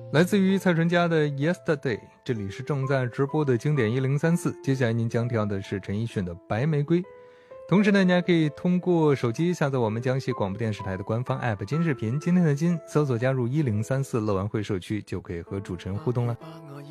来自于蔡淳佳的 Yesterday， 这里是正在直播的经典1034，接下来您将听到的是陈奕迅的白玫瑰。同时呢，你还可以通过手机下载我们江西广播电视台的官方 app 金视频，今天的金搜索加入1034乐玩会社区，就可以和主持人互动了。